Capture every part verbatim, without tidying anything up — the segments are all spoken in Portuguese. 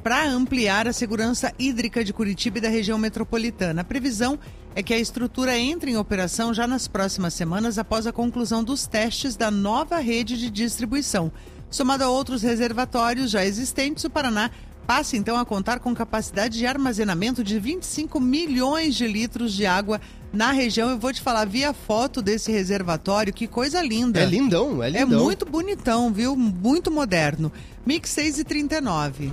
para ampliar a segurança hídrica de Curitiba e da região metropolitana. A previsão é que a estrutura entre em operação já nas próximas semanas após a conclusão dos testes da nova rede de distribuição. Somado a outros reservatórios já existentes, o Paraná passa então a contar com capacidade de armazenamento de vinte e cinco milhões de litros de água na região. Eu vou te falar, vi a foto desse reservatório, que coisa linda. É lindão, é lindão. É muito bonitão, viu? Muito moderno. Mix seis e trinta e nove.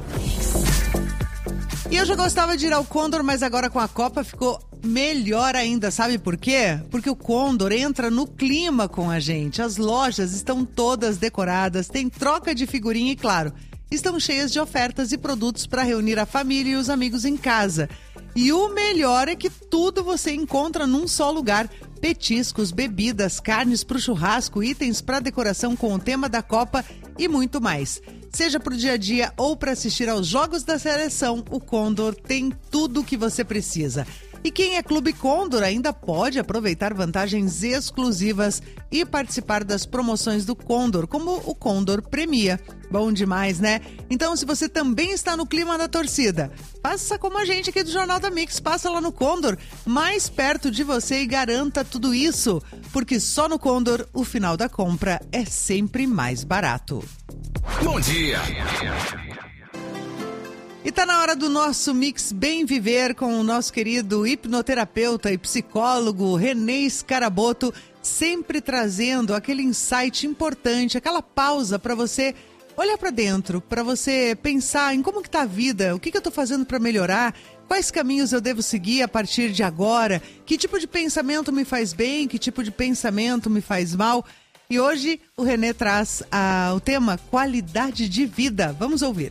E eu já gostava de ir ao Condor, mas agora com a Copa ficou melhor ainda. Sabe por quê? Porque o Condor entra no clima com a gente. As lojas estão todas decoradas, tem troca de figurinha e, claro, estão cheias de ofertas e produtos para reunir a família e os amigos em casa. E o melhor é que tudo você encontra num só lugar. Petiscos, bebidas, carnes para o churrasco, itens para decoração com o tema da Copa e muito mais. Seja para o dia a dia ou para assistir aos jogos da seleção, o Condor tem tudo o que você precisa. E quem é Clube Condor ainda pode aproveitar vantagens exclusivas e participar das promoções do Condor, como o Condor Premia. Bom demais, né? Então, se você também está no clima da torcida, faça como a gente aqui do Jornal da Mix, passa lá no Condor, mais perto de você, e garanta tudo isso, porque só no Condor o final da compra é sempre mais barato. Bom dia! E tá na hora do nosso Mix Bem Viver com o nosso querido hipnoterapeuta e psicólogo Renê Scaraboto, sempre trazendo aquele insight importante, aquela pausa para você olhar para dentro, para você pensar em como que tá a vida, o que que eu tô fazendo para melhorar, quais caminhos eu devo seguir a partir de agora, que tipo de pensamento me faz bem, que tipo de pensamento me faz mal. E hoje o Renê traz ah, o tema qualidade de vida. Vamos ouvir.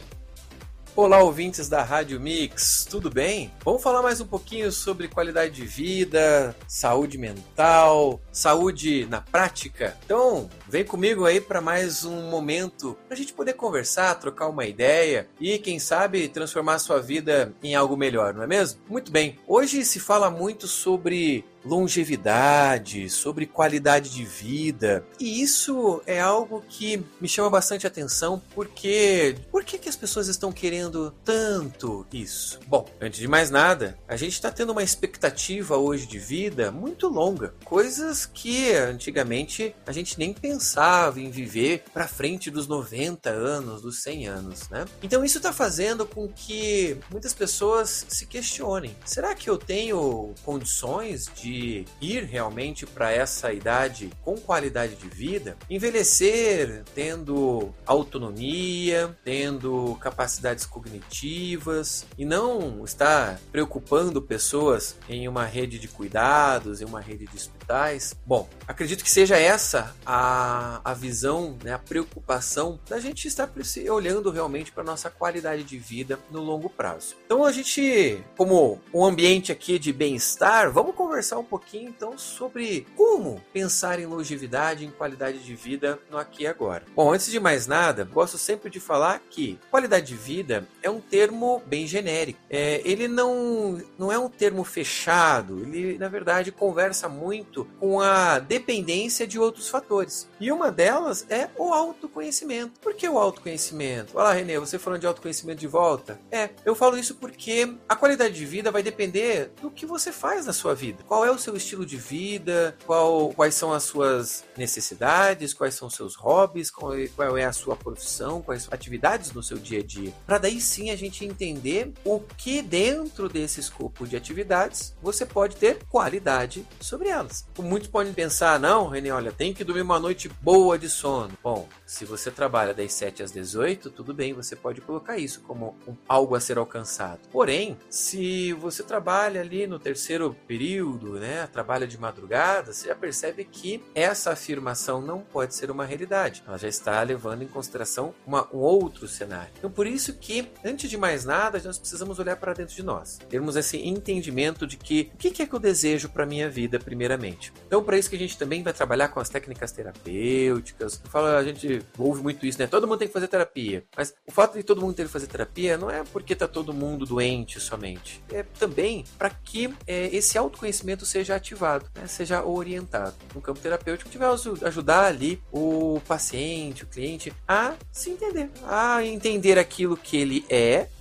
Olá, ouvintes da Rádio Mix, tudo bem? Vamos falar mais um pouquinho sobre qualidade de vida, saúde mental, saúde na prática? Então, vem comigo aí para mais um momento para a gente poder conversar, trocar uma ideia e, quem sabe, transformar a sua vida em algo melhor, não é mesmo? Muito bem, hoje se fala muito sobre longevidade, sobre qualidade de vida, e isso é algo que me chama bastante atenção, porque por que que as pessoas estão querendo tanto isso? Bom, antes de mais nada, a gente está tendo uma expectativa hoje de vida muito longa, coisas que antigamente a gente nem pensava em viver para frente dos noventa anos, dos cem anos, né? Então isso está fazendo com que muitas pessoas se questionem, será que eu tenho condições de de ir realmente para essa idade com qualidade de vida, envelhecer tendo autonomia, tendo capacidades cognitivas e não estar preocupando pessoas em uma rede de cuidados, em uma rede de hospitais? Bom, acredito que seja essa a, a visão, né, a preocupação da gente estar olhando realmente para a nossa qualidade de vida no longo prazo. Então a gente, como um ambiente aqui de bem-estar, vamos conversar um pouquinho então sobre como pensar em longevidade, em qualidade de vida no aqui e agora. Bom, antes de mais nada, gosto sempre de falar que qualidade de vida é um termo bem genérico. É, ele não, não é um termo fechado, ele na verdade conversa muito com a dependência de outros fatores. E uma delas é o autoconhecimento. Por que o autoconhecimento? Olha lá, Renê, você falando de autoconhecimento de volta? É, eu falo isso porque a qualidade de vida vai depender do que você faz na sua vida. Qual é o seu estilo de vida, qual, quais são as suas necessidades, quais são os seus hobbies, qual, qual é a sua profissão, quais são as atividades no seu dia a dia. Para daí sim a gente entender o que dentro desse escopo de atividades você pode ter qualidade sobre elas. Muitos podem pensar, não, Renê, olha, tem que dormir uma noite boa de sono. Bom, se você trabalha das sete às dezoito, tudo bem, você pode colocar isso como um, algo a ser alcançado. Porém, se você trabalha ali no terceiro período, né, trabalha de madrugada, você já percebe que essa afirmação não pode ser uma realidade. Ela já está levando em consideração uma, um outro cenário. Então, por isso que, antes de mais nada, nós precisamos olhar para dentro de nós. Termos esse entendimento de que o que é que eu desejo para a minha vida, primeiramente. Então, para isso que a gente também vai trabalhar com as técnicas terapêuticas. Eu falo, a gente ouve muito isso, né? Todo mundo tem que fazer terapia. Mas o fato de todo mundo ter que fazer terapia não é porque está todo mundo doente somente. É também para que é, esse autoconhecimento seja ativado, né? Seja orientado. No campo terapêutico, que vai ajudar ali o paciente, o cliente, a se entender, a entender aquilo que ele é